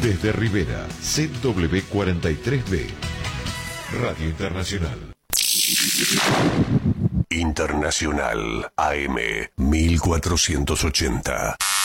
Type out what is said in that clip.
Desde Rivera, ZW43B. Radio Internacional. Internacional AM 1480.